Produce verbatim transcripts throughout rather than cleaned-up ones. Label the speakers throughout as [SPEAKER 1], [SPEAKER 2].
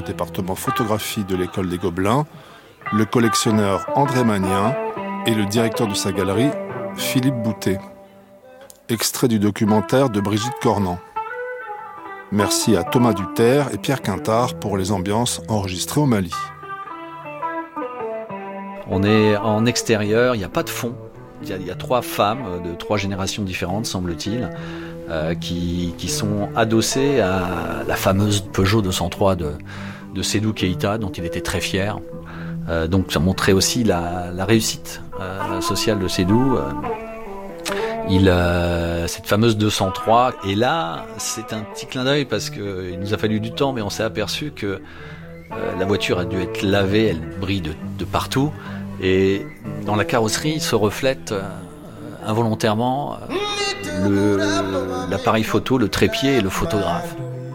[SPEAKER 1] département photographie de l'école des Gobelins, le collectionneur André Magnien et le directeur de sa galerie, Philippe Boutet. Extrait du documentaire de Brigitte Cornan. Merci à Thomas Duterre et Pierre Quintard pour les ambiances enregistrées au Mali.
[SPEAKER 2] On est en extérieur, il n'y a pas de fond. Il y, a, il y a trois femmes de trois générations différentes, semble-t-il, euh, qui, qui sont adossées à la fameuse Peugeot deux cent trois de, de Sédou Keïta, dont il était très fier. Euh, donc ça montrait aussi la, la réussite euh, sociale de Sédou. Euh, il, euh, cette fameuse deux cent trois. Et là, c'est un petit clin d'œil parce qu'il nous a fallu du temps, mais on s'est aperçu que euh, la voiture a dû être lavée, elle brille de, de partout. Et dans la carrosserie se reflète euh, involontairement euh, le, l'appareil photo, le trépied et le photographe.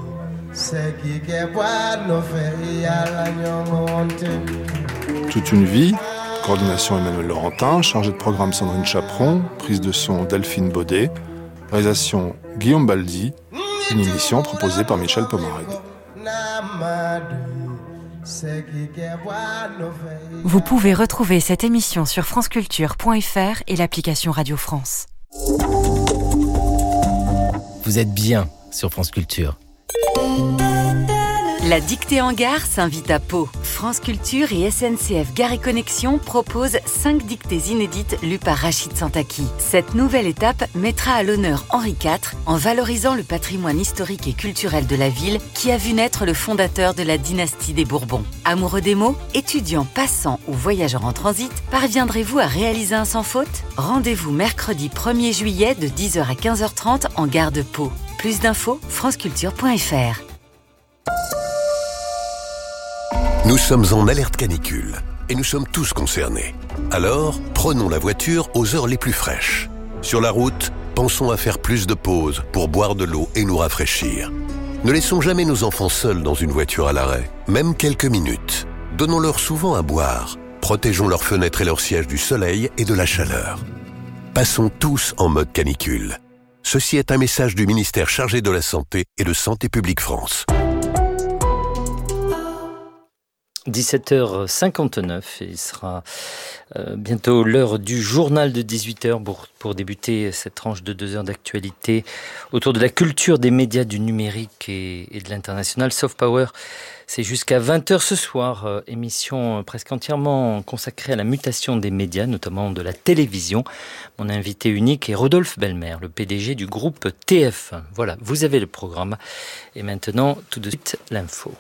[SPEAKER 1] Toute une vie, coordination Emmanuel Laurentin, chargé de programme Sandrine Chaperon, prise de son Delphine Baudet, réalisation Guillaume Baldi, une émission proposée par Michel Pomarègue.
[SPEAKER 3] Vous pouvez retrouver cette émission sur franceculture point f r et l'application Radio France.
[SPEAKER 4] Vous êtes bien sur France Culture.
[SPEAKER 3] La dictée en gare s'invite à Pau. France Culture et S N C F Gare et Connexion proposent cinq dictées inédites lues par Rachid Santaki. Cette nouvelle étape mettra à l'honneur Henri quatre en valorisant le patrimoine historique et culturel de la ville qui a vu naître le fondateur de la dynastie des Bourbons. Amoureux des mots, étudiants, passants ou voyageurs en transit, parviendrez-vous à réaliser un sans faute ? Rendez-vous mercredi premier juillet de dix heures à quinze heures trente en gare de Pau. Plus d'infos, franceculture point f r.
[SPEAKER 5] Nous sommes en alerte canicule et nous sommes tous concernés. Alors, prenons la voiture aux heures les plus fraîches. Sur la route, pensons à faire plus de pauses pour boire de l'eau et nous rafraîchir. Ne laissons jamais nos enfants seuls dans une voiture à l'arrêt, même quelques minutes. Donnons-leur souvent à boire. Protégeons leurs fenêtres et leurs sièges du soleil et de la chaleur. Passons tous en mode canicule. Ceci est un message du ministère chargé de la Santé et de Santé publique France.
[SPEAKER 6] dix-sept heures cinquante-neuf et il sera euh, bientôt l'heure du journal de dix-huit heures pour, pour débuter cette tranche de deux heures d'actualité autour de la culture des médias, du numérique et, et de l'international. Soft Power, c'est jusqu'à vingt heures ce soir, euh, émission presque entièrement consacrée à la mutation des médias, notamment de la télévision. Mon invité unique est Rodolphe Belmer, le P D G du groupe T F un. Voilà, vous avez le programme. Et maintenant, tout de suite, l'info.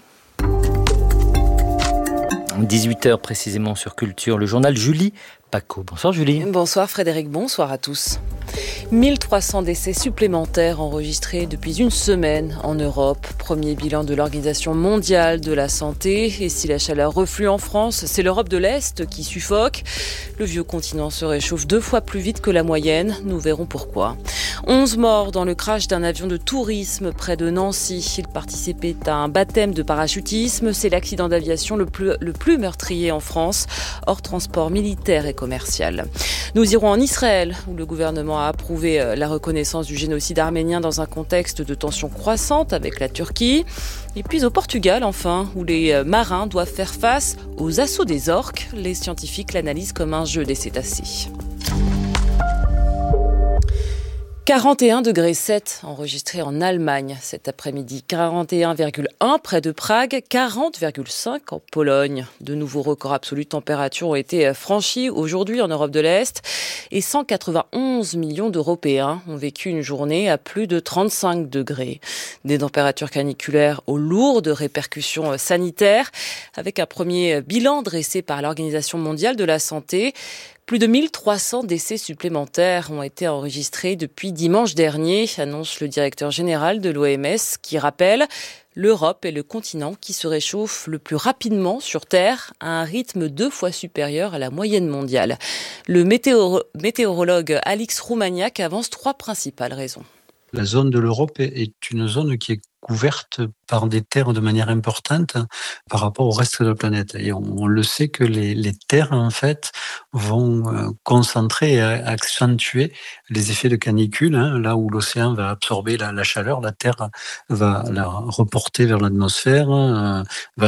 [SPEAKER 6] dix-huit heures précisément sur Culture, le journal Julie Paco. Bonsoir Julie.
[SPEAKER 7] Bonsoir Frédéric, bonsoir à tous. mille trois cents décès supplémentaires enregistrés depuis une semaine en Europe. Premier bilan de l'Organisation mondiale de la santé. Et si la chaleur reflue en France, c'est l'Europe de l'Est qui suffoque. Le vieux continent se réchauffe deux fois plus vite que la moyenne. Nous verrons pourquoi. onze morts dans le crash d'un avion de tourisme près de Nancy. Il participait à un baptême de parachutisme. C'est l'accident d'aviation le plus, le plus meurtrier en France, hors transport militaire et commercial. Nous irons en Israël, où le gouvernement a approuvé la reconnaissance du génocide arménien dans un contexte de tensions croissantes avec la Turquie. Et puis au Portugal, enfin, où les marins doivent faire face aux assauts des orques. Les scientifiques l'analysent comme un jeu des cétacés. quarante et un degrés sept enregistrés en Allemagne cet après-midi, quarante et un virgule un près de Prague, quarante virgule cinq en Pologne. De nouveaux records absolus de température ont été franchis aujourd'hui en Europe de l'Est et cent quatre-vingt-onze millions d'Européens ont vécu une journée à plus de trente-cinq degrés. Des températures caniculaires aux lourdes répercussions sanitaires avec un premier bilan dressé par l'Organisation mondiale de la santé. Plus de mille trois cents décès supplémentaires ont été enregistrés depuis dimanche dernier, annonce le directeur général de l'O M S, qui rappelle l'Europe est le continent qui se réchauffe le plus rapidement sur Terre, à un rythme deux fois supérieur à la moyenne mondiale. Le météoro- météorologue Alix Roumaniak avance trois principales raisons.
[SPEAKER 8] La zone de l'Europe est une zone qui est couverte par des terres de manière importante par rapport au reste de la planète. Et on, on le sait que les, les terres, en fait, vont euh, concentrer et accentuer les effets de canicule. Hein. Là où l'océan va absorber la, la chaleur, la Terre va la reporter vers l'atmosphère, euh, va